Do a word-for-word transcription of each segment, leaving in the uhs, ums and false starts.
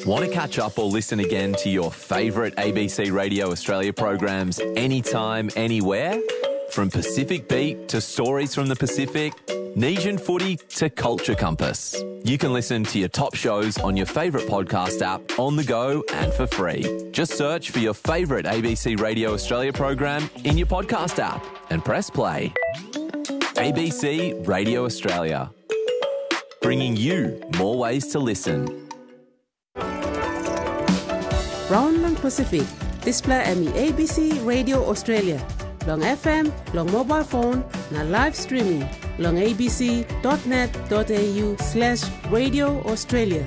Want to catch up or listen again to your favourite A B C Radio Australia programs anytime, anywhere? From Pacific Beat to Stories from the Pacific, Nesian Footy to Culture Compass. You can listen to your top shows on your favourite podcast app, on the go and for free. Just search for your favourite A B C Radio Australia program in your podcast app and press play. A B C Radio Australia, bringing you more ways to listen. Round long Pacific, display Emmy A B C Radio Australia. Long F M, long mobile phone, na live streaming. Long abc.net.au slash Radio Australia.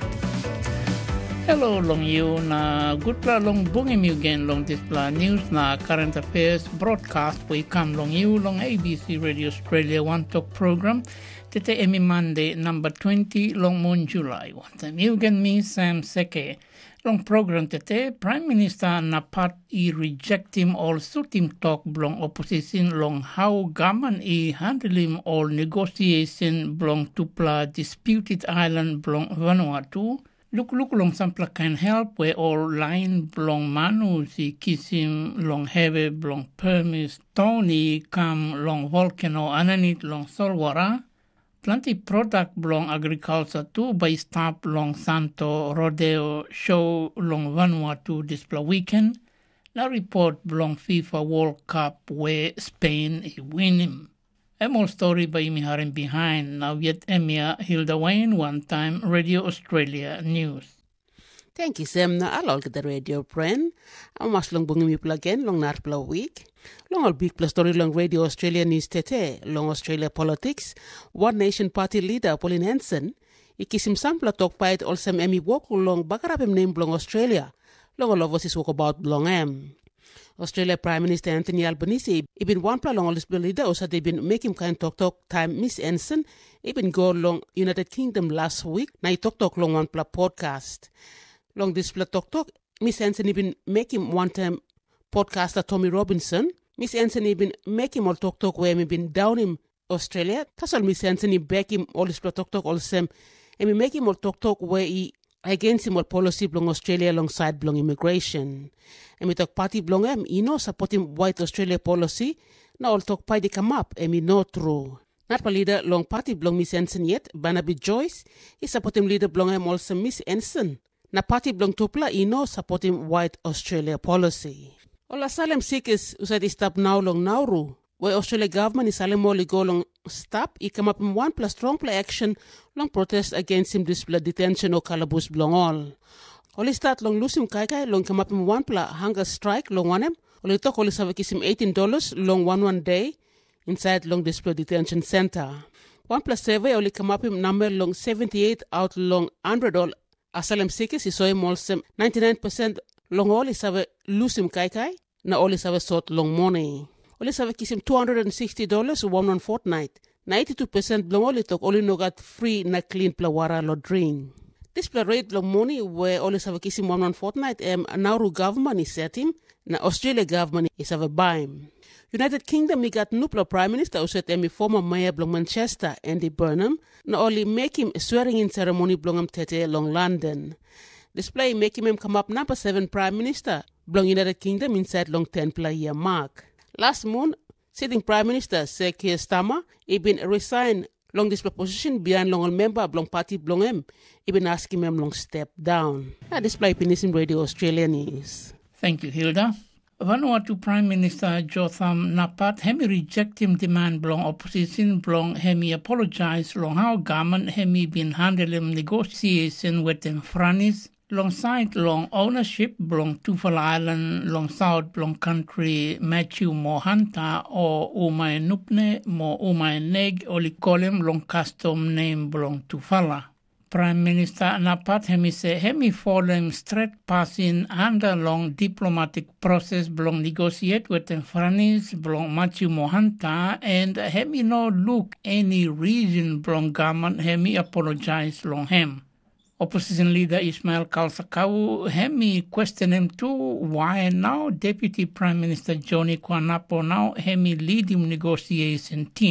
Hello, long you na good pla long bungim you again long display news na current affairs broadcast we come long you long A B C Radio Australia One Talk program. Today Emmy Monday number twenty long moon July. One time you again me Sam Seke. Long program today, Prime Minister Napat I reject him all suit him talk belong opposition long how government I handle him all negotiation belong to pla disputed island belong Vanuatu. Look look long sample can help where all line belong Manu si kiss him long heavy belong permis Tony come long volcano ananit long Solwara. Plenty product belong agriculture too by staff long Santo Rodeo show long Vanuatu display weekend. Now report belong FIFA World Cup where Spain win him. A more story by me harin behind now yet Emia Hilda Wayne one time Radio Australia News. Thank you, Sam. Na alol kita radio friend. Ang mas long bungi mi again long nar pla week. Long all big plus story long Radio Australia News tete. Long Australia politics. One Nation Party leader Pauline Hanson. Ikisim sampla talk pait all some emi walk long bakarapim name long Australia. Long all of us is walk about long em. Australia Prime Minister Anthony Albanese ibin one pla long all leader also they been making kind talk talk time Miss Hanson ibin go long United Kingdom last week. Na talk talk long one pla podcast. Long this talk talk, Miss Anthony been making one time podcaster Tommy Robinson. Miss Anthony been making all talk talk where me been down in Australia. That's all Miss Anthony back him all this talk talk all same. And me make him all talk talk where he against him all policy belong Australia alongside belong immigration. And me talk party belong him, you know supporting white Australia policy. Now all talk party come up and me know true. Not pa leader long party belong Miss Anson yet, Barnaby Joyce. He supporting leader belong him also Miss Anson. Na party belong tupla ino supporting white Australia policy. All asylum seekers usad stop now long Nauru, where Australia government is alimoli go long stop, I come up in one plus strong play action long protest against him display detention or calabus belong all. Only start long lose him kaikai long come up in one plus hunger strike long one him. Only talk only savakis him eighteen dollars long one one day inside long display detention center. One plus survey only come up in number long seventy-eight out long hundred all. Asylum seekers is so molsem ninety-nine percent long all is have lusim kai kai na all is have sort long money. All is have kisim two hundred sixty dollars one one fortnight. ninety-two percent long all talk only no got free na clean plawara lo drain. This pla rate long money where all is have kisim one one fortnight em Nauru government is set him na Australia government is have a bime. United Kingdom we got Nupla Prime Minister who said emi former mayor belong Manchester Andy Burnham na only make him a swearing in ceremony belong tete long London. Display make him come up number seven Prime Minister belong United Kingdom inside long ten play year mark. Last month, sitting Prime Minister Sir Keir Starmer he been resigned long this position behind long member belong party belong him. He been asking him long step down. Now display Peninsula Radio Australia News. Thank you, Hilda. Vanuatu Prime Minister Jotham Napat hemi reject him demand belong opposition belong hemi apologize long how government hemi been handling negotiation with them franis long side long ownership belong Tufala Island long south belong country Matthew Mohanta or Umay Nupne mo Umay Neg oli kolem long custom name belong Tufala. Prime Minister Napat hemi say hemi fallen straight passing under long diplomatic process belong negotiate with the Franis belong Matthew Mohanta and hemi no look any reason belong government hemi apologize long him. Opposition leader Ismail Kalsakau hemi question him too why now Deputy Prime Minister Johnny Kwanapo now hemi lead him negotiation team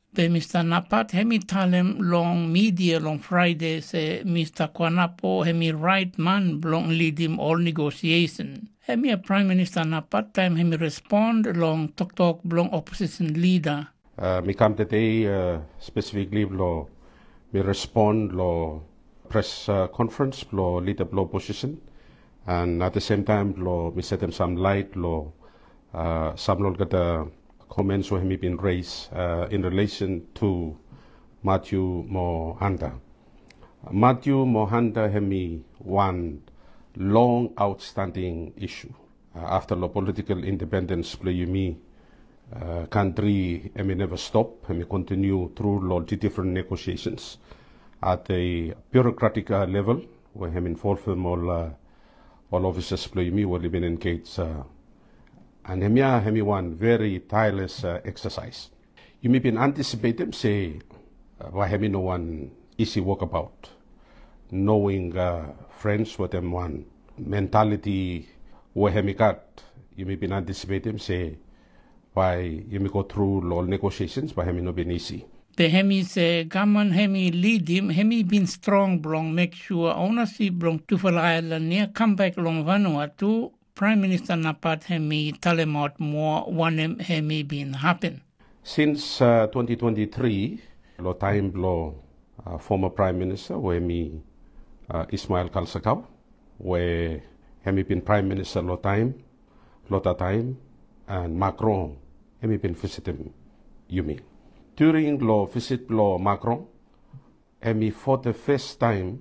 Be Mister Napat, hemi talem long media long Friday se Mister Kwanapo hemi right man long lead him all negotiation. Hemi a Prime Minister Napat time hemi respond long talk talk long opposition leader. Uh, me come today uh, specifically lo me respond lo press uh, conference lo leader lo opposition, and at the same time lo me set them some light lo uh, some lo get the comments who have been raised uh, in relation to Matthew Mohanda. Matthew Mohanda have me one long outstanding issue uh, after the political independence play me uh, country and me never stop and me continue through all the different negotiations at a bureaucratic uh, level where him involved in all uh, all officers play me will been engaged uh, and him yeah him one very tireless uh, exercise. You may be anticipating say uh, why him no one easy walkabout, knowing uh, friends with them one mentality where him got. You may be anticipating say why you may go through all negotiations but him no been easy. The hemi se gaman hemi lead him hemi been strong blong make sure ownership blong Tufala Island near come back long Vanuatu. Prime Minister Napat hemi talemot more one hemi been happen. Since uh, twenty twenty-three, lo time lo uh, former Prime Minister where me uh, Ismail Kalsakau, where hemi been Prime Minister lo time, lo ta time, and Macron hemi been visiting Yumi. During lo visit lo Macron, hemi for the first time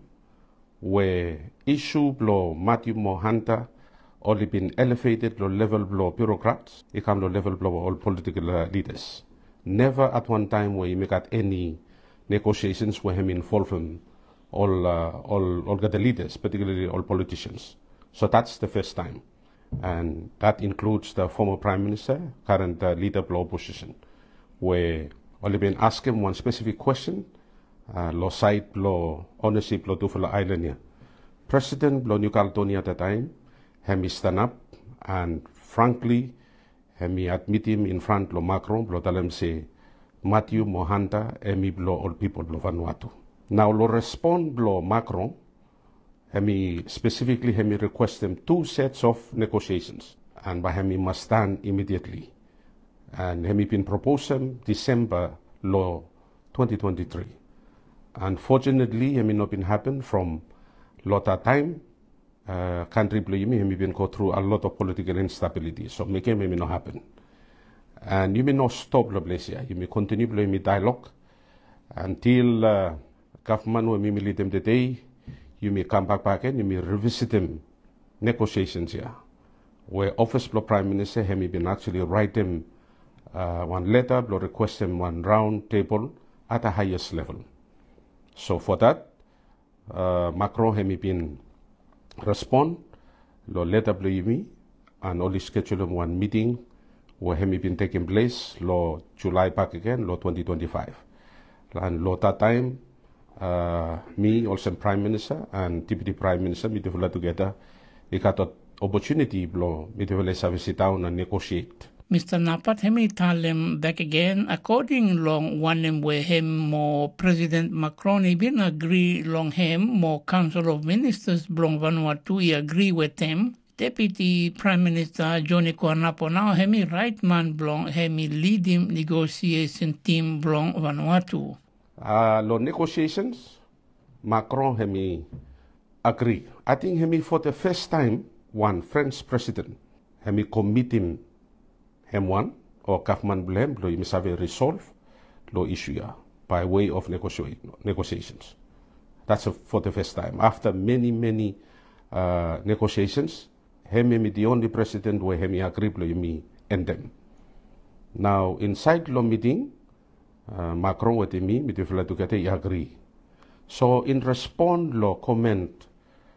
where issue lo Matthew Mohanda only been elevated to level below bureaucrats, it come to level below all political uh, leaders. Never at one time where you make at any negotiations where him involved in all, uh, all, all the leaders, particularly all politicians. So that's the first time. And that includes the former Prime Minister, current uh, leader of the opposition, where only been asking one specific question, uh, lo site, lo ownership, lo Tufala Island. President lo New Caledonia at the time, hemi stand up and frankly hemi admit him in front lo Macron lo talem say Matthew Mohanda hemi blo all people blo Vanuatu. Now lo respond blo Macron hemi specifically hemi request them two sets of negotiations and by hemi must stand immediately and hemi been proposed them December lo twenty twenty-three. Unfortunately hemi not been happen from lot of time. Uh, country play me have been go through a lot of political instability, so make it may not happen. And you may not stop the place here. You may continue playing me dialogue until uh, government will me lead them today. You may come back back and you may revisit them negotiations here, where office of Prime Minister have been actually write them uh, one letter, or request them one round table at the highest level. So for that, uh, Macron have been respond, lo letter play me, and only schedule one meeting where hemi been taking place lo July back again, lo twenty twenty-five. And lo that time, uh, me, also Prime Minister, and Deputy Prime Minister, me develop together, we got an opportunity lo me develop service down and negotiate. Mister Napat hemi talem back again according long one where him more President Macron he been agree long him more Council of Ministers blong Vanuatu he agree with them. Deputy Prime Minister Johnny Kwanapo now hemi right man blong hemi lead him negotiation team blong Vanuatu. Uh, lo negotiations Macron hemi agree. I think hemi for the first time one French president hemi commit him M one or government blame lo you have resolve lo issue by way of negotiations. That's a, for the first time. After many, many uh, negotiations, hemi the only president where hemi agree lo you end them. Now inside lo meeting, uh, Macron with me, me develop together agree. So in response lo comment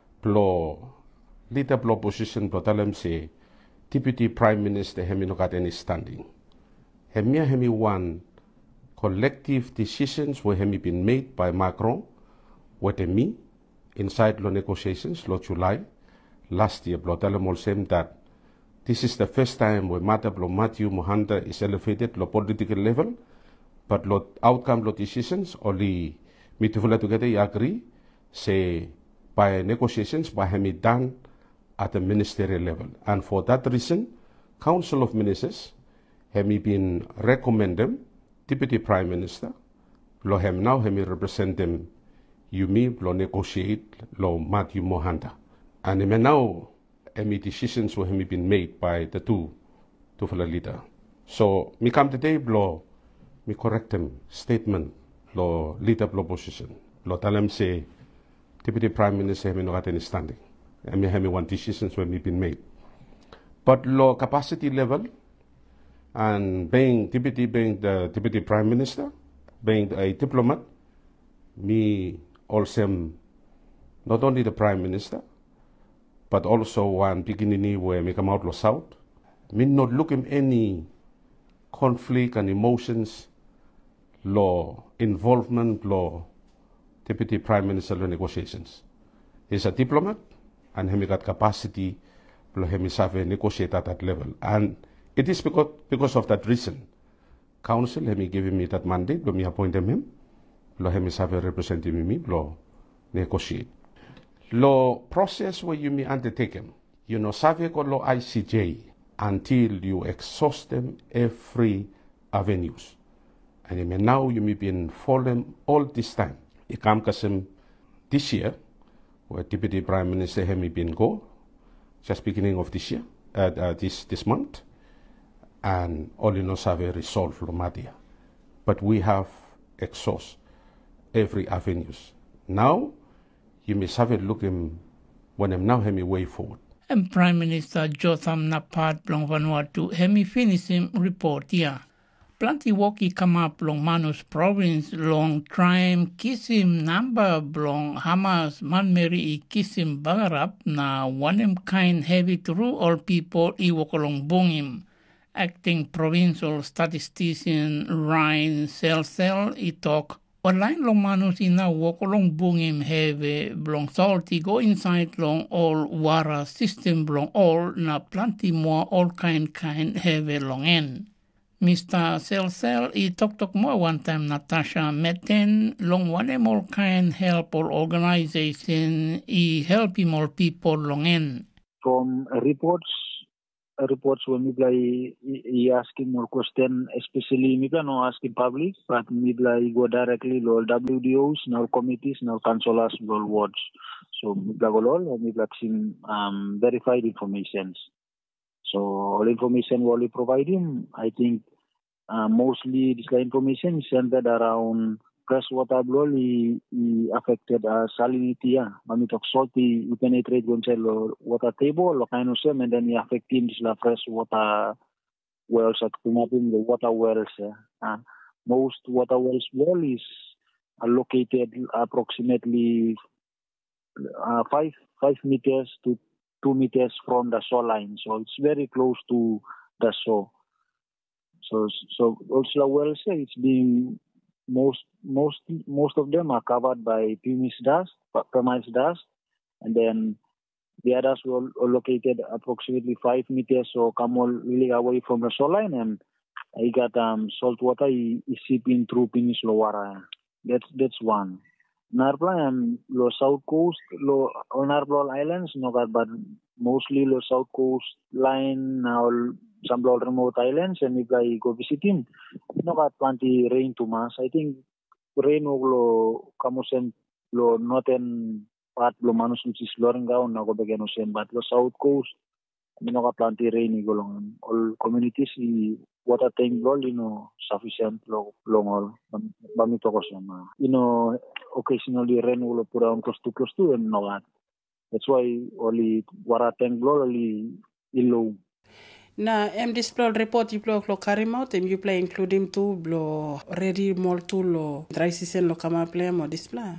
lo leader lo opposition lo tell him say Deputy Prime Minister hemi no got any standing. Hemi hemi one collective decisions were hemi been made by Macron with me inside lo negotiations lo July last year. Blo tell all same that this is the first time where matter blo Matthew Mohanda is elevated lo political level But lot outcome lot decisions only me to together agree say by negotiations by him done at the ministerial level. And for that reason, Council of Ministers have been recommend them Deputy Prime Minister, lo hem now hem represent them Yumi lo negotiate lo Matthew Mohanda. And him now any decisions will have been made by the two two leader. So me come today blow me correct them statement lo leader blow position. Lo tell them say Deputy Prime Minister have not any standing. And me have one decisions will have been made. But lo capacity level and being deputy being the Deputy Prime Minister, being a diplomat, me also not only the Prime Minister, but also one beginning where me come out lo south, me not look at any conflict and emotions, law involvement, law Deputy Prime Minister law negotiations. He's a diplomat and he got capacity to he negotiate at that level. And it is because because of that reason, Council have given me that mandate, let me appoint him, lo he have represented me, lo negotiate. Lo process where you may undertake him, you know, save ko lo I C J until you exhaust them every avenues. And even now you may be in fallen all this time. It come kasim this year, where Deputy Prime Minister have been go, just beginning of this year, uh, uh, this this month, and all in us have a resolve Lomadia. But we have exhaust every avenues. Now, you may have a look him when I'm now having a way forward. And Prime Minister Jotham Napat Blong Vanuatu hemi finish him report here. Plenty walkie come up long Manus province long trim kisim number blong Hamas Manmeri I kisim bagarap na one kind heavy through all people I wakolong bungim. Acting provincial statistician Ryan Selsel I talk online long Manus ina wakolong bungim heavy blong salty go inside long all wara system blong all na plenty more all kind kind heavy long end. Mister Selsel, I talk talk more one time Natasha Meten, long one more kind help or organization, I help him all people long in. From reports, reports when maybe I asking more question, especially maybe no asking public, but maybe I go directly to W D Os, now committees, now councillors, now wards. So maybe all maybe like um verified information. So all information we provide him, I think uh, mostly this information is centered around freshwater blow he, he affected uh, salinity. Yeah. When we talk salty, we penetrate the water table, kind of same, and then he affect him this freshwater wells at Kumapin, the water wells. Yeah. Uh, most water wells well is uh, located approximately uh, five five meters to two meters from the shoreline, so it's very close to the shore. So, so also wells, it's being most most most of them are covered by pumice dust, pumice dust, and then the others were located approximately five meters, so come all really away from the shoreline, and I got um salt water is seeping through Peninsula water. That's that's one. Narpla and lo south coast, lo on Narpla Islands, no, but mostly lo south coast line, now some remote islands, and if I go visiting, no got plenty rain too much. I think rain lo kamusen lo northern part lo manus which is lowering down na go begin ocean, but lo south coast, no got plenty rain igolong. All communities I water tank lo you know sufficient lo long all bamito ko sama. You know occasionally rain will put down close to close to and no that. That's why only water tank lo only low. Na em display report you blow lo carry out em you play including to blow ready more to lo dry season lo kama play mo display.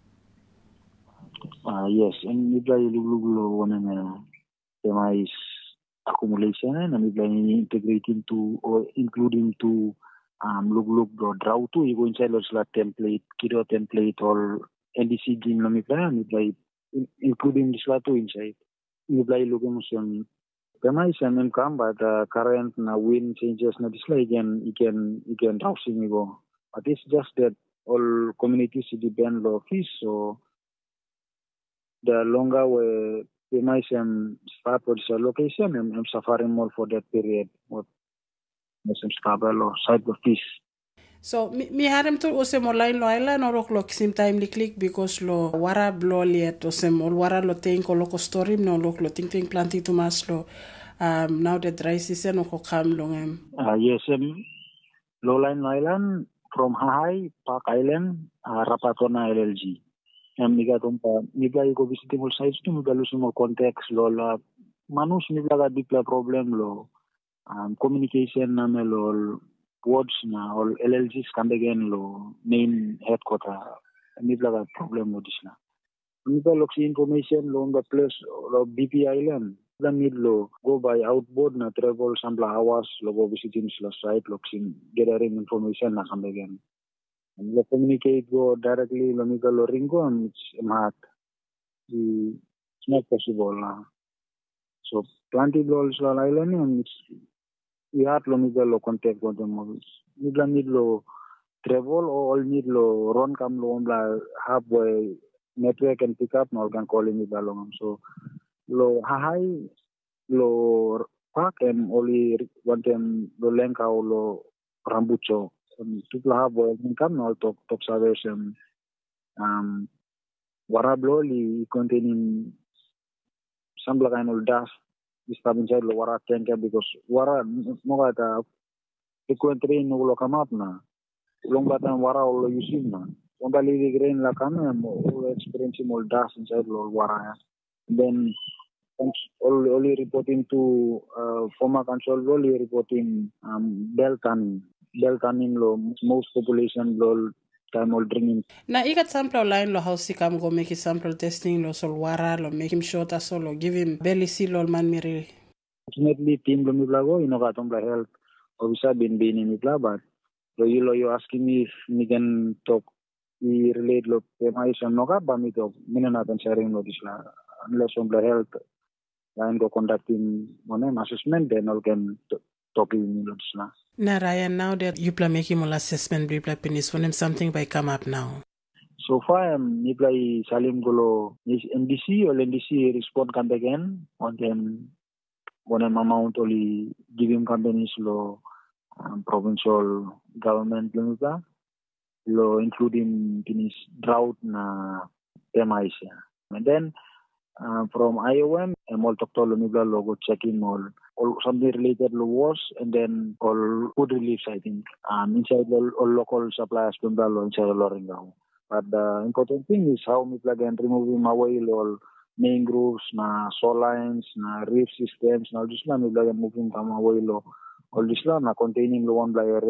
Ah yes, and we play lo one na tema is accumulation and we play integrating to or including to um look look the drought to you go inside los la template kiro template or N D C game we play and we play including this la to inside we play looking on tema is and come but uh, current na wind changes na this la again you can you can housing go But it's just that all communities depend on fish, so the longer we premise and start with the location, I'm, I'm suffering more for that period. What some stable or side of fish. So mi, mi harem to osem online lo island or lo sim time li click because lo wara blo liet osem ol wara lo ting ko lo ko story no lo lo ting ting planting to mas lo um now the dry season o ko kam lo ngem. Uh, yes, um, Lowline Island from Hahai, Park Island, uh, Rapatona L L G. And miga tumpa miga iko visitable sites tu miga lusi mo context lo la manus miga ga dipla problem lo um, communication na me lo words na or L L Gs kan again lo main headquarter miga ga problem lo disna miga loksi information lo the place lo B P Island the mid lo go by outboard na travel sampla hours lo go visiting la site loksi gathering information na kan again and we communicate go directly lo miga lo ringo and it's not it's not possible now. So plenty dollars lo island and it's we have lo miga lo contact with them miga need lo travel or all need lo run kam lo la halfway network and pick up no can call miga lo so lo high lo park and only one time lo lenka lo rambucho people have income no talk talk salvation um warablo li containing some kind of dust is inside lo wara tanker because wara mo kata frequently no lo come up na long batan wara lo using na onda li grain la kama mo experience mo dust inside lo wara then only, only reporting to uh, former council only reporting um bell tanning bell tanning lo most population lo time all drinking Na ikat sample online lo house kam go make sample testing lo sol wara lo make him short as lo give him belly seal lo man miri. Ultimately team lo mi blago ino ka tong health obviously been been in it but lo you lo you asking me if me can talk we relate lo information no ka ba mi talk mina na tan sharing lo disla unless on the health and go conducting one assessment then all can talking lo disla. Na Ryan, now that you plan making more assessment, you plan penis for them something by come up now. So far, I'm um, Salim Golo is N D C or N D C respond come again on them one amount only giving companies law um, provincial government limita law including this drought na temas and then uh, from I O M I'm all talk to Lumibla logo checking all all something related to wars and then all food reliefs I think um inside all, all local suppliers Lumibla inside Loringao. But the important thing is how we plug and remove away all mangroves, na soil lines, na reef systems, na all this land we plug and moving away all this land na containing the one layer